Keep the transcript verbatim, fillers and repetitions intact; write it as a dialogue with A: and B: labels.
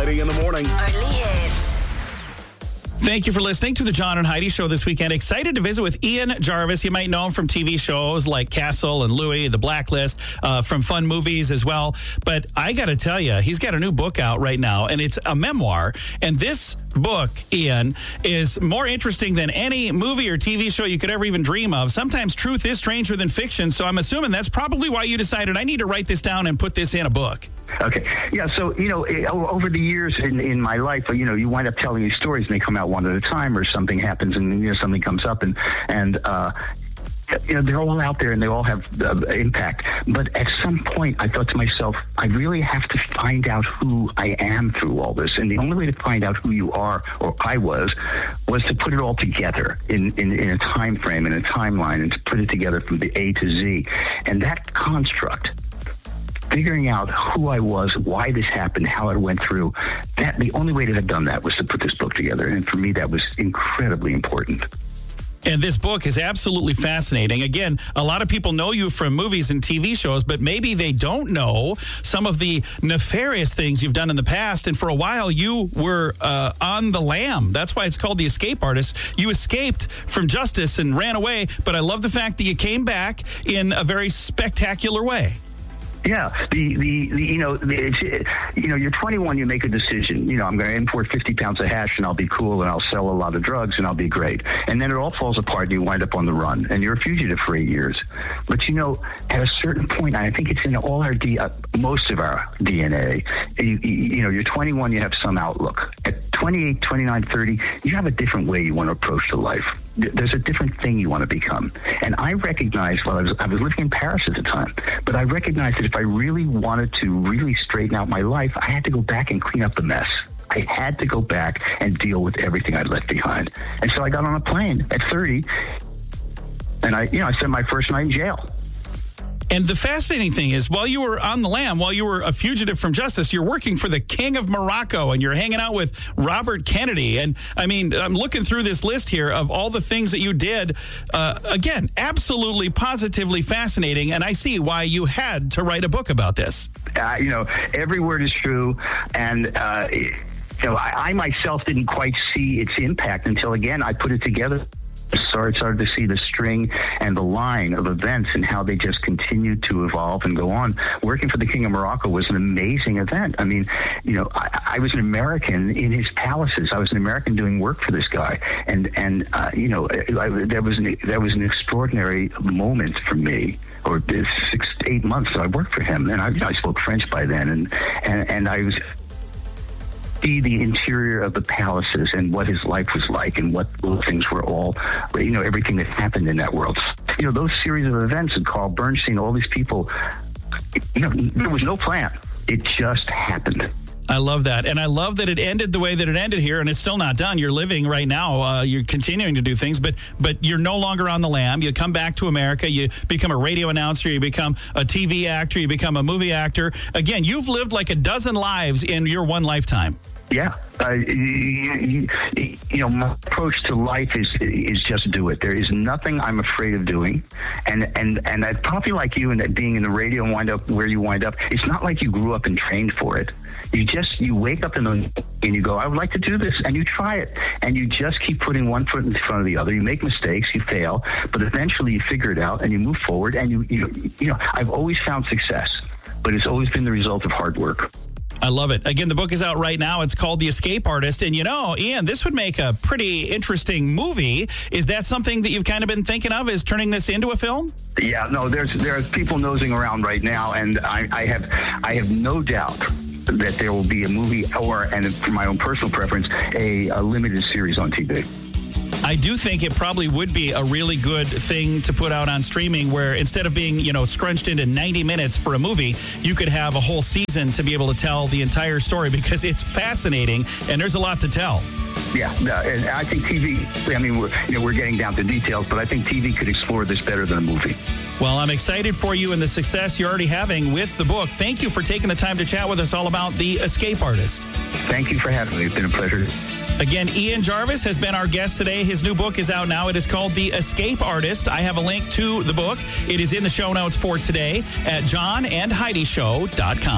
A: Heidi in the morning.
B: Only hits.
C: Thank you for listening to the John and Heidi Show this weekend. Excited to visit with Ian Jarvis. You might know him from T V shows like Castle and Louie, The Blacklist, uh, from fun movies as well. But I got to tell you, he's got a new book out right now, and it's a memoir. And this book, Ian, is more interesting than any movie or T V show you could ever even dream of. Sometimes truth is stranger than fiction, so I'm assuming that's probably why you decided I need to write this down and put this in a book.
D: Okay. Yeah. So, you know, over the years in, in my life, you know, you wind up telling these stories and they come out one at a time, or something happens and, you know, something comes up and, and, uh, you know, they're all out there and they all have uh, impact. But at some point, I thought to myself, I really have to find out who I am through all this. And the only way to find out who you are, or I was, was to put it all together in, in, in a time frame, in a timeline, and to put it together from the A to Z. And that construct, figuring out who I was, why this happened, how it went through, that the only way to have done that was to put this book together. And for me, that was incredibly important.
C: And this book is absolutely fascinating. Again, a lot of people know you from movies and T V shows, but maybe they don't know some of the nefarious things you've done in the past. And for a while, you were uh, on the lam. That's why it's called The Escape Artist. You escaped from justice and ran away, but I love the fact that you came back in a very spectacular way.
D: Yeah, the, the, the you know, the, it's, you know, you're twenty-one, you make a decision. You know, I'm going to import fifty pounds of hash and I'll be cool and I'll sell a lot of drugs and I'll be great. And then it all falls apart and you wind up on the run and you're a fugitive for eight years. But, you know, at a certain point, I think it's in all our, D, uh, most of our D N A, you, you know, you're twenty-one, you have some outlook. At twenty-eight, twenty-nine, thirty, you have a different way you want to approach the life. There's a different thing you want to become. And I recognized, well, I was, I was living in Paris at the time, but I recognized that if I really wanted to really straighten out my life, I had to go back and clean up the mess. I had to go back and deal with everything I'd left behind. And so I got on a plane at thirty, and I, you know, I spent my first night in jail.
C: And the fascinating thing is, while you were on the lam, while you were a fugitive from justice, you're working for the King of Morocco and you're hanging out with Robert Kennedy. And I mean, I'm looking through this list here of all the things that you did. Uh, again, absolutely, positively fascinating. And I see why you had to write a book about this.
D: Uh, you know, every word is true. And, uh, you know, I, I myself didn't quite see its impact until, again, I put it together. Started, started to see the string and the line of events and how they just continued to evolve and go on. Working for the King of Morocco was an amazing event. I mean, you know, I, I was an American in his palaces. I was an American doing work for this guy, and and uh, you know, I, there was an that was an extraordinary moment for me. Or six, eight months that I worked for him, and I, I spoke French by then, and and, and I was. See the interior of the palaces and what his life was like and what little things were all, you know, everything that happened in that world. You know, those series of events and Carl Bernstein, all these people, you know, there was no plan. It just happened.
C: I love that. And I love that it ended the way that it ended here, and it's still not done. You're living right now. Uh, you're continuing to do things, but but you're no longer on the lam. You come back to America. You become a radio announcer. You become a T V actor. You become a movie actor. Again, you've lived like a dozen lives in your one lifetime.
D: Yeah. Uh, you, you, you know, my approach to life is is just do it. There is nothing I'm afraid of doing. And and, and I'd probably like you, and that being in the radio and wind up where you wind up, it's not like you grew up and trained for it. You just, you wake up in the and you go, I would like to do this, and you try it. And you just keep putting one foot in front of the other. You make mistakes, you fail, but eventually you figure it out and you move forward. And, you you, you know, I've always found success, but it's always been the result of hard work.
C: I love it. Again, the book is out right now. It's called The Escape Artist. And, you know, Ian, this would make a pretty interesting movie. Is that something that you've kind of been thinking of, is turning this into a film?
D: Yeah, no, there's there's people nosing around right now, and I, I have I have no doubt that there will be a movie or, and for my own personal preference, a, a limited series on T V.
C: I do think it probably would be a really good thing to put out on streaming, where instead of being, you know, scrunched into ninety minutes for a movie, you could have a whole season to be able to tell the entire story, because it's fascinating and there's a lot to tell.
D: Yeah, no, and I think T V, I mean, we're, you know, we're getting down to details, but I think T V could explore this better than a movie.
C: Well, I'm excited for you and the success you're already having with the book. Thank you for taking the time to chat with us all about The Escape Artist.
D: Thank you for having me. It's been a pleasure.
C: Again, Ian Jarvis has been our guest today. His new book is out now. It is called The Escape Artist. I have a link to the book. It is in the show notes for today at john and heidi show dot com.